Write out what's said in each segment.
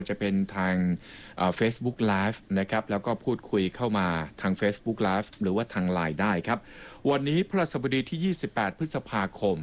จะเป็นทางFacebook Live นะครับแล้วก็พูดคุยเข้ามาทาง Facebook Live หรือว่าทาง LINE ได้ครับวันนี้พฤหัสบดีที่ 28 พฤษภาคม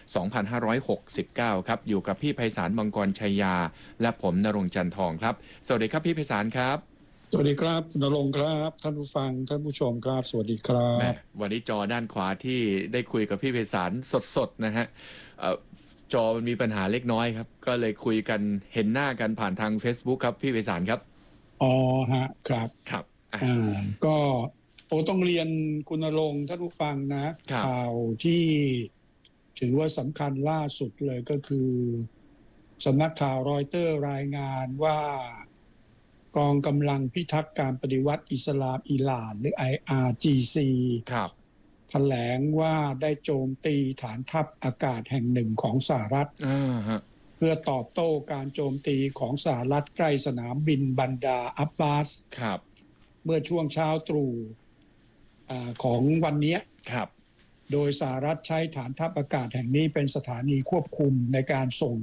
2569 ครับอยู่กับพี่ไพศาลมังกรชัยยาและผมณรงค์จันทองครับสวัสดีครับพี่ไพศาลครับสวัสดีครับณรงค์ครับท่านผู้ฟังท่านผู้ชมครับสวัสดีครับวันนี้จอด้านขวาที่ได้คุยกับพี่ไพศาลสดๆนะฮะจอมันมีปัญหาเล็กน้อยครับก็เลยคุยกันเห็นหน้ากันผ่านทาง Facebook ครับพี่ไพศาลครับอ๋อฮะครับครับก็ต้องเรียนคุณณรงค์ท่านผู้ฟังนะข่าวที่ถือว่าสำคัญล่าสุดเลยก็คือสำนักข่าวรอยเตอร์รายงานว่ากองกำลังพิทักษ์การปฏิวัติอิสลามอิหร่านหรือ IRGC แถลงว่าได้โจมตีฐานทัพอากาศแห่งหนึ่งของสหรัฐเพื่อตอบโต้การโจมตีของสหรัฐใกล้สนามบินบันดาอับบาสเมื่อช่วงเช้าตรู่ของวันนี้โดยสหรัฐใช้ฐานทัพอากาศแห่งนี้เป็นสถานีควบคุมในการส่ง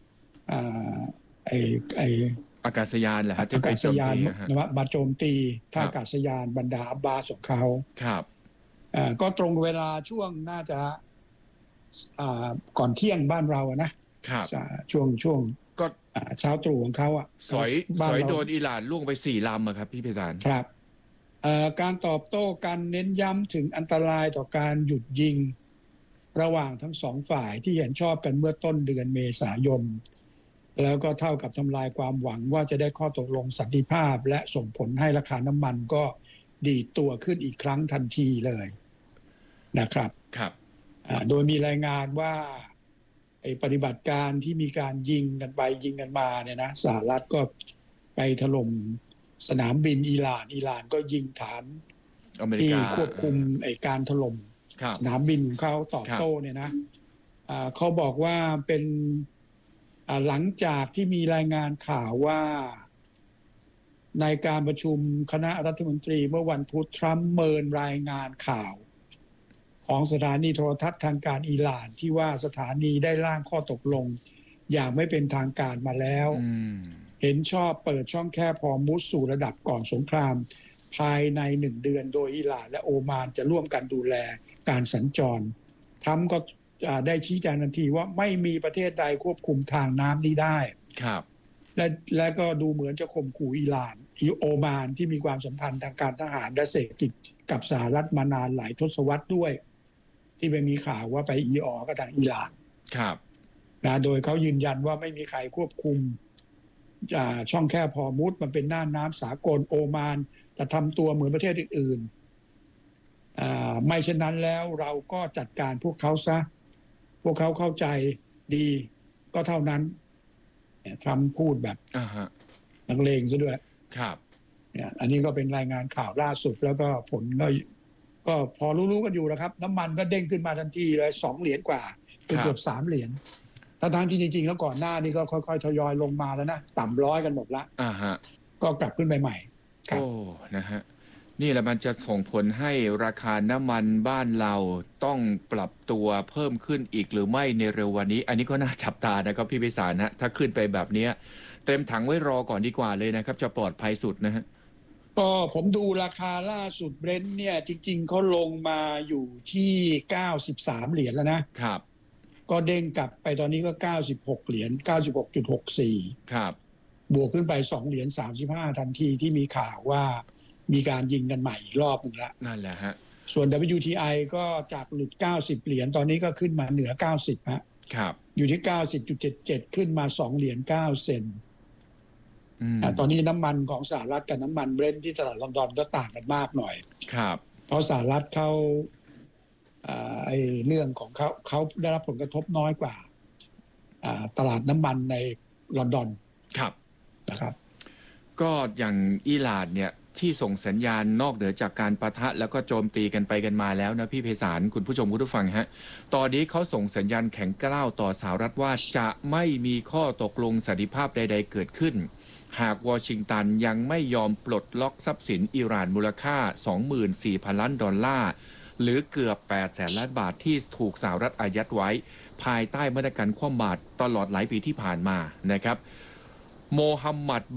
อากาศยานเหรอครับอากาศยานมาโจมตีท่าอากาศยานบันดาอับบาสของเขาก็ตรงเวลาช่วงน่าจะก่อนเที่ยงบ้านเรานะช่วงก็เช้าตรู่ของเขาสอยโดนอิหร่านล่วงไป4 ลำครับพี่ไพศาลครับการตอบโต้กันเน้นย้ำถึงอันตรายต่อการหยุดยิงระหว่างทั้งสองฝ่ายที่เห็นชอบกันเมื่อต้นเดือนเมษายนแล้วก็เท่ากับทำลายความหวังว่าจะได้ข้อตกลงสันติภาพและส่งผลให้ราคาน้ำมันก็ดีดตัวขึ้นอีกครั้งทันทีเลยนะครับโดยมีรายงานว่าปฏิบัติการที่มีการยิงกันไปยิงกันมาเนี่ยนะสหรัฐก็ไปถล่มสนามบินอิหร่านก็ยิงฐานที่ควบคุมการถล่มสนามบินของเขาตอบโต้เนี่ยนะเขาบอกว่าเป็นหลังจากที่มีรายงานข่าวว่าในการประชุมคณะรัฐมนตรีเมื่อวันพุธทรัมป์เมินรายงานข่าวของสถานีโทรทัศน์ทางการอิหร่านที่ว่าสถานีได้ร่างข้อตกลงอย่างไม่เป็นทางการมาแล้วเห็นชอบเปิดช่องแคบฮอร์มุซสู่ระดับก่อนสงครามภายใน1 เดือนโดยอิหร่านและโอมานจะร่วมกันดูแลการสัญจรทรัมป์ก็ได้ชี้แจงทันทีว่าไม่มีประเทศใดควบคุมทางน้ำนี้ได้และก็ดูเหมือนจะข่มขู่อิหร่านโอมานที่มีความสัมพันธ์ทางการทหารและเศรษฐกิจกับสหรัฐมานานหลายทศวรรษด้วยที่ไปมีข่าวว่าไปกับทางอิหร่านโดยเขายืนยันว่าไม่มีใครควบคุมช่องแคบฮอร์มุซมันเป็นน่านน้ำสากลโอมานจะทำตัวเหมือนประเทศอื่นๆไม่เช่นนั้นแล้วเราก็จัดการพวกเขาซะพวกเขาเข้าใจดีก็เท่านั้นทรัมป์พูดแบบนักเลงซะด้วยอันนี้ก็เป็นรายงานข่าวล่าสุดแล้วก็ผลก็พอรู้กันอยู่แล้วครับน้ำมันก็เด้งขึ้นมาทันทีเลย2 เหรียญกว่าเกือบ3 เหรียญทั้งที่จริงๆแล้วก่อนหน้านี้ก็ค่อยๆทยอยลงมาแล้วนะต่ำ100กันหมดละก็กลับขึ้นไปใหม่โอ้นะฮะนี่แหละมันจะส่งผลให้ราคาน้ำมันบ้านเราต้องปรับตัวเพิ่มขึ้นอีกหรือไม่ในเร็ววันนี้อันนี้ก็น่าจับตานะครับพี่ไพศาลนะถ้าขึ้นไปแบบนี้เต็มถังไว้รอก่อนดีกว่าเลยนะครับจะปลอดภัยสุดนะฮะก็ผมดูราคาล่าสุดเบรนท์เนี่ยจริงๆเขาลงมาอยู่ที่93 เหรียญแล้วนะครับก็เด้งกลับไปตอนนี้ก็96 เหรียญ 96.64 ครับบวกขึ้นไป2 เหรียญ 35ทันทีที่มีข่าวว่ามีการยิงกันใหม่รอบนึงแล้วนั่นแหละฮะส่วน WTI ก็จากหลุด90 เหรียญตอนนี้ก็ขึ้นมาเหนือ90ฮะครับอยู่ที่ 90.77 ขึ้นมา2 เหรียญ 9 เซนต์ตอนนี้น้ำมันของสหรัฐกับน้ำมันเบรนท์ที่ตลาดลอนดอนก็ต่างกันมากหน่อยครับเพราะสหรัฐเขาเรื่องของเขาได้รับผลกระทบน้อยกว่าตลาดน้ำมันในลอนดอนนะครับก็อย่างอิหร่านเนี่ยที่ส่งสัญญาณนอกเหนือจากการปะทะแล้วก็โจมตีกันไปกันมาแล้วนะพี่ไพศาลคุณผู้ชมคุณผู้ฟังฮะตอนนี้เขาส่งสัญญาณแข็งกร้าวต่อสหรัฐว่าจะไม่มีข้อตกลงสันติภาพใดๆเกิดขึ้นหากวอชิงตันยังไม่ยอมปลดล็อกทรัพย์สินอิหร่านมูลค่า 24,000 ล้านดอลลาร์หรือเกือบ 800,000 ล้านบาทที่ถูกสหรัฐอายัดไว้ภายใต้มาตรการคว่ำบาตรตลอดหลายปีที่ผ่านมานะครับโมฮัมหมัด